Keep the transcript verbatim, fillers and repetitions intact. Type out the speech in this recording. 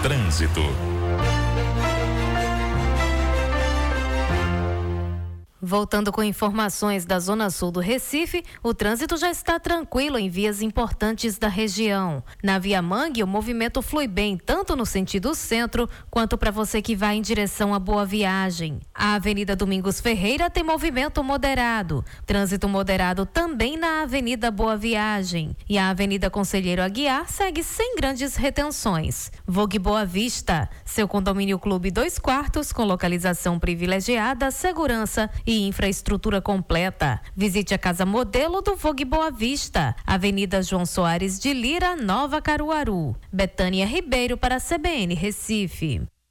Trânsito. Voltando com informações da Zona Sul do Recife, o trânsito já está tranquilo em vias importantes da região. Na Via Mangue, o movimento flui bem tanto no sentido centro, quanto para você que vai em direção à Boa Viagem. A Avenida Domingos Ferreira tem movimento moderado. Trânsito moderado também na Avenida Boa Viagem. E a Avenida Conselheiro Aguiar segue sem grandes retenções. Vogue Boa Vista, seu condomínio clube dois quartos com localização privilegiada, segurança e e infraestrutura completa. Visite a casa modelo do Vogue Boa Vista, Avenida João Soares de Lira, Nova Caruaru. Betânia Ribeiro para a C B N Recife.